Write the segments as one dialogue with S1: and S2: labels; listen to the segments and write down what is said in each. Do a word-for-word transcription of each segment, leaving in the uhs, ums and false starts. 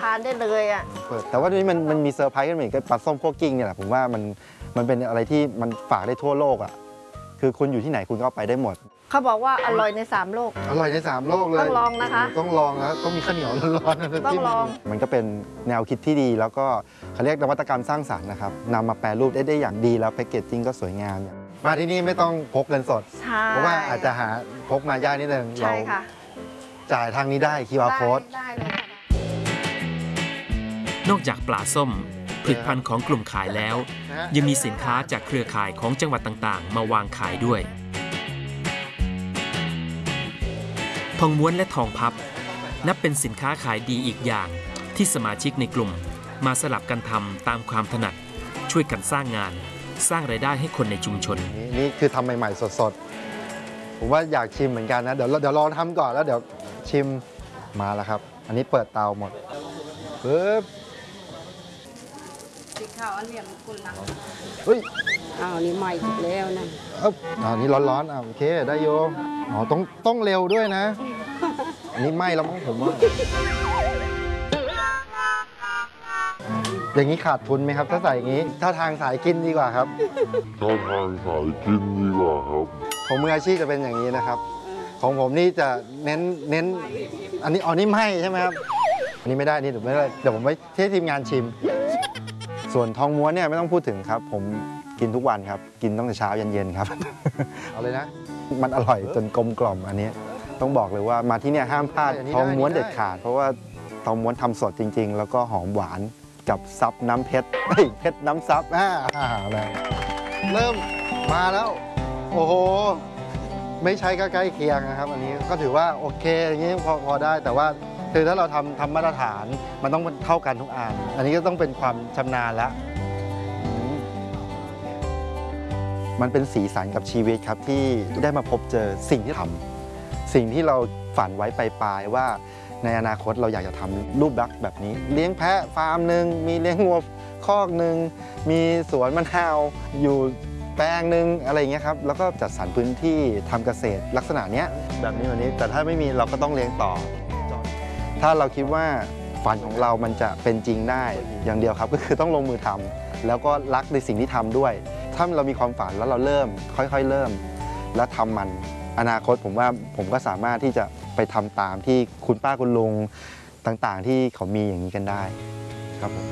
S1: านได้เลยอ่ะ
S2: แต่ว่านี้มันมันมีเซอร์ไพรส์กันอีกก็ปลาส้มคั่วกิ้งเนี่ยแหละผมว่ามันมันเป็นอะไรที่มันฝากได้ทั่วโลกอ่ะคือคุณอยู่ที่ไหนคุณก็ไปได้หมด
S1: เขาบอกว่าอร่อยในสามโลก
S2: อร่อยในสามโลกเลย
S1: ต้องลองนะคะ
S2: ต้องลองนะต้องมีข้าวเหนียวร้อน
S1: ๆต้องลอง
S2: มันก็เป็นแนวคิดที่ดีแล้วก็เขาเรียกนวัตกรรมสร้างสรรค์นะครับนำมาแปรรูปได้ได้อย่างดีแล้วแพคเกจจิ้งก็สวยงามมาที่นี่ไม่ต้องพกเงินสดเพราะว่าอาจจะหาพกมายากนิดนึงเราจ่ายทางนี้ได้ คิว อาร์ Code
S3: นอกจากปลาส้มผลิตภัณฑ์ของกลุ่มขายแล้วยังมีสินค้าจากเครือข่ายของจังหวัดต่างๆมาวางขายด้วยทองม้วนและทองพับนับเป็นสินค้าขายดีอีกอย่างที่สมาชิกในกลุ่มมาสลับกันทำตามความถนัดช่วยกันสร้างงานสร้างรายได้ให้คนในชุมชน
S2: นี่คือทำใหม่ๆสดๆผมว่าอยากชิมเหมือนกันนะเดี๋ยวเดี๋ยวลองทำก่อนแล้วเดี๋ยวชิมมาแล้วครับอันนี้เปิดเตาหมดปึ๊บ
S4: สีขาวอันเหลี่ยมกุลนะ
S2: เฮ้ย
S4: อ้าวนี่ใหม่ถูกแล้วนะ
S2: เอ้าอันนี้ร้อนๆอ่ะโอเคได้โยอ๋อต้องต้องเร็วด้วยนะอันนี้ไหม้แล้วมั้งผมว่าอย่างนี้ขาดทุนไหมครับถ้าใส่อย่างนี้ถ้าทางสายกินดีกว่าครับ
S5: ถ้าทางสายกินดีกว่าครับ
S2: ของมืออาชีพจะเป็นอย่างนี้นะครับของผมนี่จะเน้นเน้นอันนี้อ๋อนี่ไหม้ใช่ไหมครับอันนี้ไม่ได้นี่เดี๋ยวไม่ได้เดี๋ยวผมไว้ให้ทีมงานชิมส่วนทองม้วนเนี่ยไม่ต้องพูดถึงครับผมกินทุกวันครับกินตั้งแต่เช้ายันเย็นครับเอาเลยนะมันอร่อยจนกลมกล่อมอันนี้ต้องบอกเลยว่ามาที่เนี่ยห้ามพลาดทองม้วนเด็ดขาดเพราะว่าทองม้วนทำสดจริงๆแล้วก็หอมหวานกับซับน้ำเพชรเพชรน้ำซับอ่าอะไรเริ่มมาแล้วโอ้โหไม่ใช่ก็ใกล้เคียงนะครับอันนี้ก็ถือว่าโอเคอย่างนี้พอพอได้แต่ว่าคือถ้าเราทำทำมาตรฐานมันต้องเท่ากันทุกอันอันนี้ก็ต้องเป็นความชำนาญแล้วมันเป็นสีสันกับชีวิตครับที่ได้มาพบเจอสิ่งที่ทำสิ่งที่เราฝันไว้ปลายๆว่าในอนาคตเราอยากจะทำรูปลักษณ์แบบนี้เลี้ยงแพะฟาร์มหนึ่งมีเลี้ยงวัวคอกหนึ่งมีสวนมะนาวอยู่แปลงหนึ่งอะไรอย่างเงี้ยครับแล้วก็จัดสรรพื้นที่ทำเกษตรลักษณะเนี้ยแบบนี้แบบนี้แต่ถ้าไม่มีเราก็ต้องเลี้ยงต่อถ้าเราคิดว่าฝันของเรามันจะเป็นจริงได้อย่างเดียวครับก็คือต้องลงมือทำแล้วก็รักในสิ่งที่ทำด้วยถ้าเรามีความฝันแล้วเราเริ่มค่อยๆเริ่มแล้วทำมันอนาคตผมว่าผมก็สามารถที่จะไปทำตามที่คุณป้าคุณลุงต่างๆที่เขามีอย่างนี้กันได้ครับผม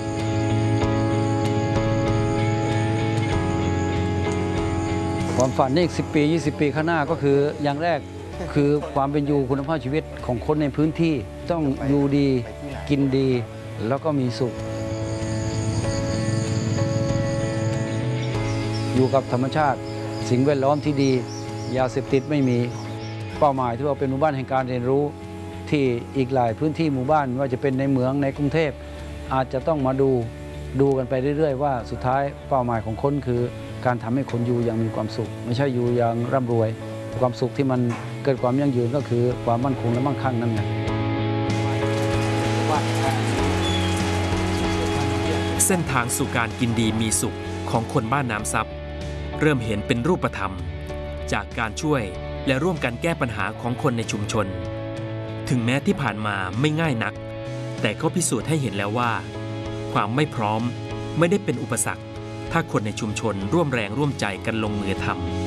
S6: ความฝันในอีกสิบปียี่สิบปีข้างหน้าก็คืออย่างแรกคือความเป็นอยู่คุณภาพชีวิตของคนในพื้นที่ต้องอยู่ดีกินดีแล้วก็มีสุขอยู่กับธรรมชาติสิ่งแวดล้อมที่ดียาเสพติดไม่มีเป้าหมายที่ว่าเป็นหมู่บ้านแห่งการเรียนรู้ที่อีกหลายพื้นที่หมู่บ้านว่าจะเป็นในเมืองในกรุงเทพอาจจะต้องมาดูดูกันไปเรื่อยๆว่าสุดท้ายเป้าหมายของคนคือการทำให้คนอยู่อย่างมีความสุขไม่ใช่อยู่อย่างร่ำรวยความสุขที่มันเกิดความยั่งยืนก็คือความมั่นคงและมั่งคั่งนั่นแหละ
S3: เส้นทางสู่การกินดีมีสุขของคนบ้านน้ำซับเริ่มเห็นเป็นรูปธรรมจากการช่วยและร่วมกันแก้ปัญหาของคนในชุมชนถึงแม้ที่ผ่านมาไม่ง่ายนักแต่ก็พิสูจน์ให้เห็นแล้วว่าความไม่พร้อมไม่ได้เป็นอุปสรรคถ้าคนในชุมชนร่วมแรงร่วมใจกันลงมือทำ